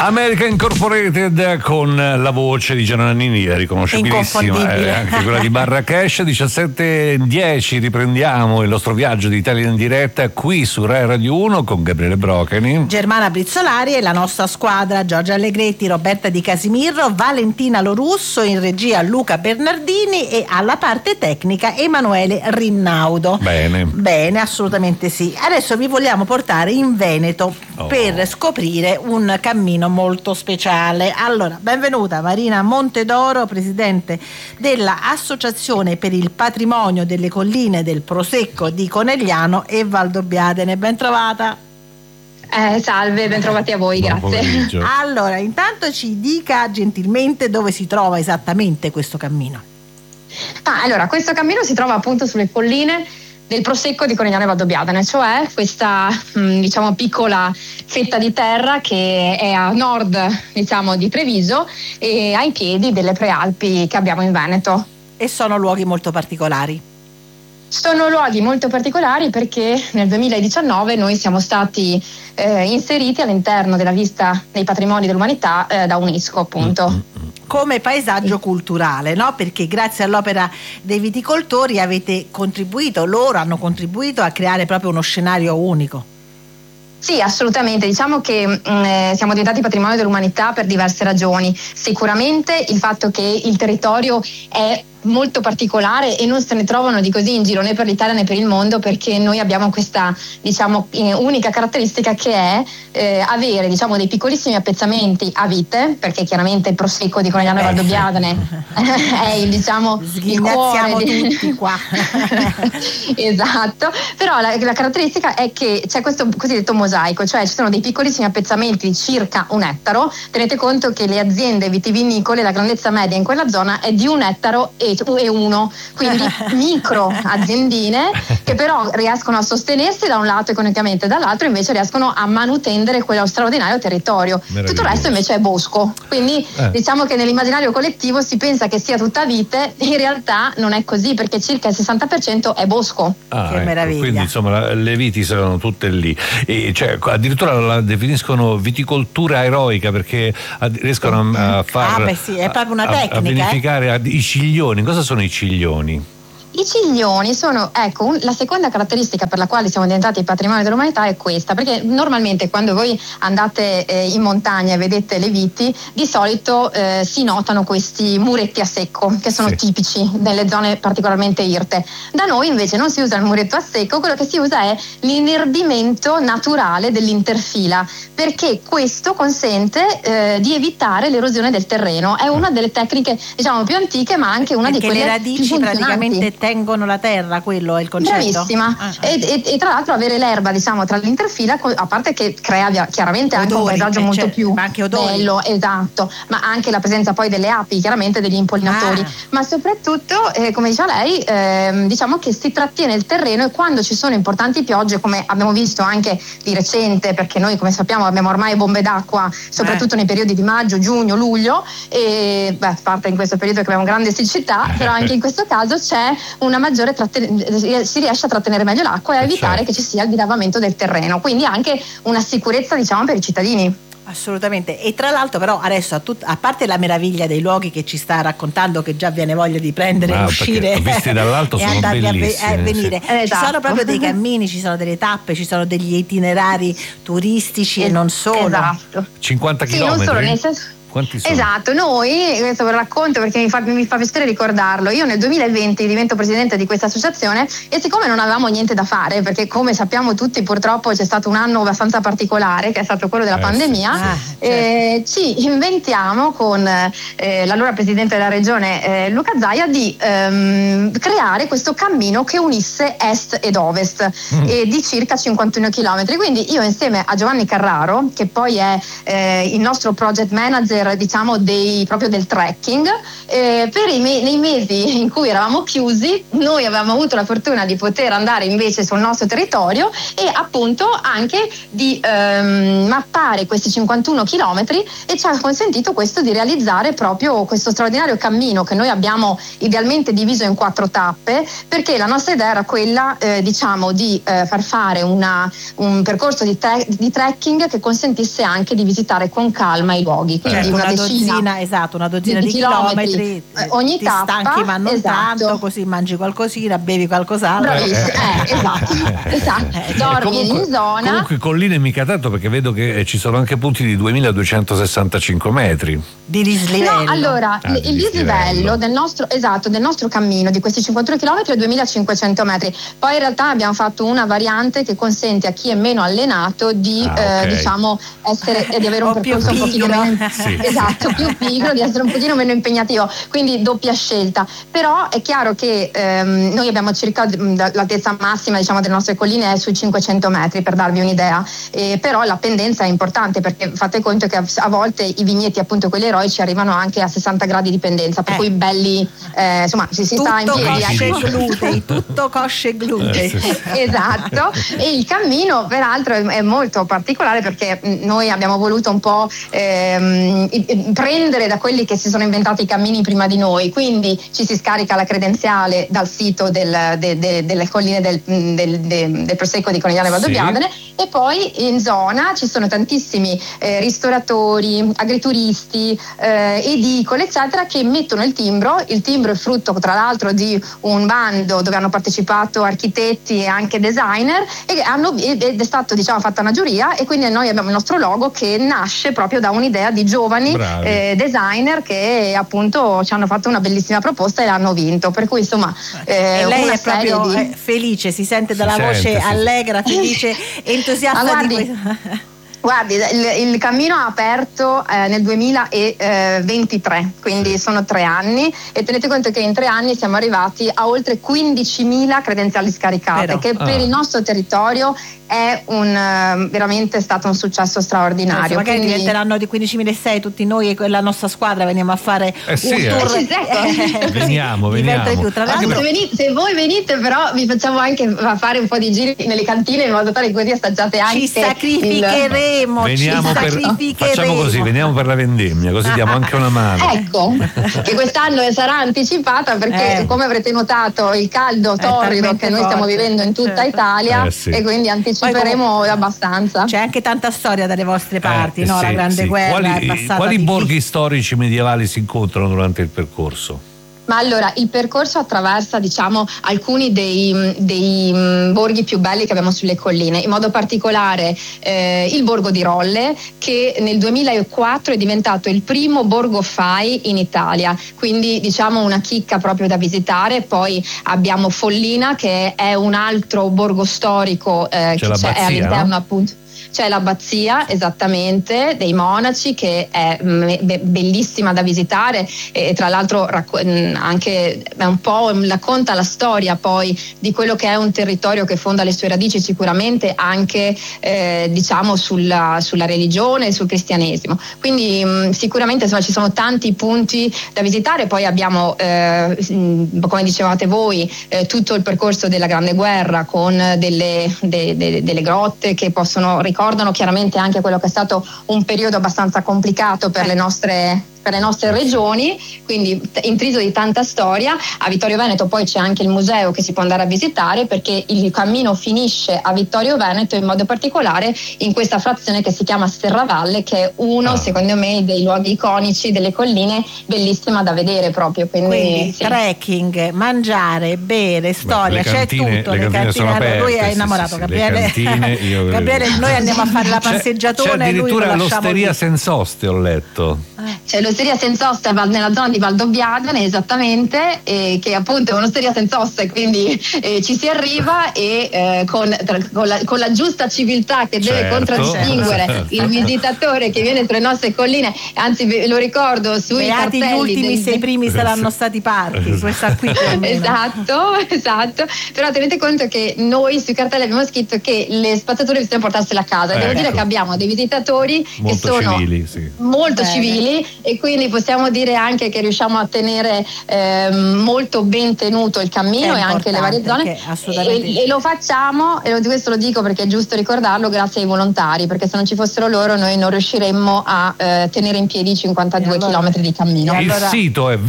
America Incorporated con la voce di Gianna Nannini, riconoscibilissima, anche quella di Marrakesh. 17:10 riprendiamo il nostro viaggio di Italia in diretta qui su Rai Radio 1 con Gabriele Brocani, Germana Brizzolari e la nostra squadra: Giorgia Allegretti, Roberta Di Casimirro, Valentina Lorusso, in regia Luca Bernardini e alla parte tecnica Emanuele Rinnaudo. Bene, assolutamente sì. Adesso vi vogliamo portare in Veneto per scoprire un cammino molto speciale. Allora, benvenuta Marina Montedoro, presidente della Associazione per il Patrimonio delle Colline del Prosecco di Conegliano e Valdobbiadene. Ben trovata. Salve, ben trovati a voi, grazie. Allora, intanto ci dica gentilmente dove si trova esattamente questo cammino. Allora, questo cammino si trova appunto sulle colline del Prosecco di Conegliano e Valdobbiadene, cioè questa diciamo piccola fetta di terra che è a nord, diciamo, di Treviso e ai piedi delle prealpi che abbiamo in Veneto. E sono luoghi molto particolari. Sono luoghi molto particolari perché nel 2019 noi siamo stati inseriti all'interno della lista dei patrimoni dell'umanità da UNESCO, appunto. Come paesaggio culturale, no? Perché grazie all'opera dei viticoltori loro hanno contribuito a creare proprio uno scenario unico. Sì, assolutamente. Diciamo che siamo diventati patrimonio dell'umanità per diverse ragioni. Sicuramente il fatto che il territorio è molto particolare e non se ne trovano di così in giro né per l'Italia né per il mondo, perché noi abbiamo questa, diciamo, unica caratteristica che è avere, diciamo, dei piccolissimi appezzamenti a vite, perché chiaramente il Prosecco di Conegliano e Valdobbiadene è diciamo il cuore tutti qua. Esatto, però la caratteristica è che c'è questo cosiddetto mosaico, cioè ci sono dei piccolissimi appezzamenti di circa 1 ettaro. Tenete conto che le aziende vitivinicole, la grandezza media in quella zona è di 1 ettaro e 1, quindi micro aziendine che però riescono a sostenersi da un lato economicamente, dall'altro invece riescono a manutendere quello straordinario territorio. Tutto il resto invece è bosco, quindi diciamo che nell'immaginario collettivo si pensa che sia tutta vite, in realtà non è così, perché circa il 60% è bosco. Che meraviglia. Quindi insomma le viti saranno tutte lì, e cioè addirittura la definiscono viticoltura eroica, perché riescono a far sì, è proprio una tecnica, a vinificare i ciglioni. Cosa sono i ciglioni? I ciglioni sono, la seconda caratteristica per la quale siamo diventati patrimonio dell'umanità è questa, perché normalmente quando voi andate in montagna e vedete le viti, di solito si notano questi muretti a secco che sono tipici nelle zone particolarmente irte. Da noi invece non si usa il muretto a secco, quello che si usa è l'inerbimento naturale dell'interfila, perché questo consente di evitare l'erosione del terreno. È una delle tecniche, diciamo, più antiche, ma anche una perché di quelle le radici praticamente tengono la terra, quello è il concetto. Bravissima. E tra l'altro avere l'erba, diciamo, tra l'interfila, a parte che crea chiaramente anche un paesaggio molto più bello, esatto, ma anche la presenza poi delle api, chiaramente degli impollinatori, ma soprattutto come diceva lei, diciamo che si trattiene il terreno, e quando ci sono importanti piogge, come abbiamo visto anche di recente, perché noi come sappiamo abbiamo ormai bombe d'acqua soprattutto nei periodi di maggio, giugno, luglio, e a parte in questo periodo che abbiamo grande siccità, però anche in questo caso c'è una maggiore si riesce a trattenere meglio l'acqua e a evitare che ci sia il dilavamento del terreno, quindi anche una sicurezza, diciamo, per i cittadini. Assolutamente. E tra l'altro però adesso a parte la meraviglia dei luoghi che ci sta raccontando, che già viene voglia di prendere, uscire visti dall'alto e sono andarli a venire, Esatto. Ci sono proprio dei cammini, ci sono delle tappe, ci sono degli itinerari turistici e non solo. Esatto. 50 sì, chilometri? Non solo, nel senso. Quanti sono? Esatto, noi, questo ve lo racconto perché mi fa piacere ricordarlo, io nel 2020 divento presidente di questa associazione, e siccome non avevamo niente da fare, perché come sappiamo tutti purtroppo c'è stato un anno abbastanza particolare che è stato quello della pandemia, ci inventiamo con l'allora presidente della regione Luca Zaia di creare questo cammino che unisse est ed ovest di circa 51 km. Quindi io, insieme a Giovanni Carraro, che poi è il nostro project manager diciamo proprio del trekking. Nei mesi in cui eravamo chiusi, noi avevamo avuto la fortuna di poter andare invece sul nostro territorio e appunto anche di mappare questi 51 chilometri, e ci ha consentito questo di realizzare proprio questo straordinario cammino che noi abbiamo idealmente diviso in 4 tappe, perché la nostra idea era quella diciamo di far fare un percorso di trekking che consentisse anche di visitare con calma i luoghi, quindi una dozzina di chilometri ogni ti tappa, stanchi ma non tanto, così mangi qualcosina, bevi qualcos'altro. Esatto. Dormi in zona. Comunque colline mica tanto, perché vedo che ci sono anche punti di 2265 metri di dislivello. No, allora il dislivello del nostro cammino di questi 51 km è 2500 metri. Poi in realtà abbiamo fatto una variante che consente a chi è meno allenato di diciamo di avere un percorso un pochino meno più pigro, di essere un pochino meno impegnativo, quindi doppia scelta. Però è chiaro che noi abbiamo circa l'altezza massima, diciamo, delle nostre colline è sui 500 metri, per darvi un'idea, però la pendenza è importante, perché fate conto che a volte i vigneti, appunto quelli eroici, arrivano anche a 60 gradi di pendenza, per cui belli, insomma si sta in piedi, tutto cosce e glutei. Esatto. E il cammino peraltro è molto particolare, perché noi abbiamo voluto un po' prendere da quelli che si sono inventati i cammini prima di noi, quindi ci si scarica la credenziale dal sito delle colline del Prosecco di Conegliano e Valdobbiadene, e poi in zona ci sono tantissimi ristoratori, agrituristi, edicole eccetera, che mettono il timbro è frutto tra l'altro di un bando dove hanno partecipato architetti e anche designer, ed è stato, diciamo, fatta una giuria, e quindi noi abbiamo il nostro logo che nasce proprio da un'idea di giovani designer che appunto ci hanno fatto una bellissima proposta e l'hanno vinto, per cui insomma e lei è proprio felice, si sente dalla voce allegra, felice, entusiasta di questo. Guardi, il cammino ha aperto nel 2023, quindi sono 3 anni, e tenete conto che in 3 anni siamo arrivati a oltre 15.000 credenziali scaricate, che per il nostro territorio è veramente stato un successo straordinario. Magari diventeranno di 15.600 tutti noi e la nostra squadra veniamo a fare un tour. Veniamo. Tra l'altro, se voi venite, però vi facciamo anche fare un po' di giri nelle cantine, in modo tale che così assaggiate anche. Ci sacrificheremo. Facciamo così, veniamo per la vendemmia, così diamo anche una mano. Ecco, che quest'anno sarà anticipata, perché come avrete notato il caldo torrido che noi stiamo vivendo in tutta Italia, e quindi anticiperemo abbastanza. C'è anche tanta storia dalle vostre parti, no? La Grande Guerra è passata. Quali borghi storici medievali si incontrano durante il percorso? Ma allora, il percorso attraversa, diciamo, alcuni dei borghi più belli che abbiamo sulle colline, in modo particolare il borgo di Rolle, che nel 2004 è diventato il primo borgo FAI in Italia, quindi diciamo una chicca proprio da visitare. Poi abbiamo Follina, che è un altro borgo storico che è all'interno, appunto. C'è l'abbazia, esattamente, dei monaci, che è bellissima da visitare, e tra l'altro anche un po' racconta la storia poi di quello che è un territorio che fonda le sue radici sicuramente anche diciamo sulla religione, sul cristianesimo. Quindi sicuramente, insomma, ci sono tanti punti da visitare. Poi abbiamo come dicevate voi tutto il percorso della Grande Guerra, con delle grotte che ricordano chiaramente anche quello che è stato un periodo abbastanza complicato per le nostre regioni, quindi intriso di tanta storia. A Vittorio Veneto poi c'è anche il museo che si può andare a visitare, perché il cammino finisce a Vittorio Veneto, in modo particolare in questa frazione che si chiama Serravalle, che è uno secondo me dei luoghi iconici delle colline, bellissima da vedere proprio. Quindi trekking, mangiare, bere, storia, c'è tutto. Le cantine sono aperte, lui è innamorato, Gabriele. Gabriele, noi andiamo a fare la passeggiatura, c'è addirittura l'osteria senza oste, ho letto. C'è l'osteria senza ossa nella zona di Valdobbiadene, esattamente, che appunto è un'osteria senza ossa, e quindi ci si arriva e con la giusta civiltà che deve contraddistinguere il visitatore che viene sulle nostre colline, anzi lo ricordo sui Beati cartelli, gli ultimi 6 primi saranno stati parchi, questa qui esatto, però tenete conto che noi sui cartelli abbiamo scritto che le spazzature bisogna portarsele a casa, devo dire che abbiamo dei visitatori molto che sono civili, molto civili, e quindi possiamo dire anche che riusciamo a tenere molto ben tenuto il cammino e anche le varie zone, e lo facciamo, e questo lo dico perché è giusto ricordarlo, grazie ai volontari, perché se non ci fossero loro noi non riusciremmo a tenere in piedi 52 chilometri di cammino. Il sito è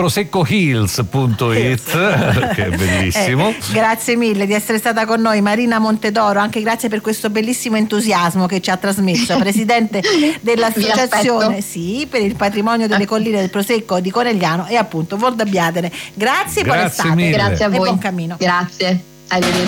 visitproseccohills.it che è bellissimo. Grazie mille di essere stata con noi, Marina Montedoro, anche grazie per questo bellissimo entusiasmo che ci ha trasmesso, presidente dell'associazione per il patrimonio delle colline del Prosecco di Conegliano e appunto Valdobbiadene. Grazie, buon estate. Grazie a voi. E buon cammino. Grazie. Arrivederci.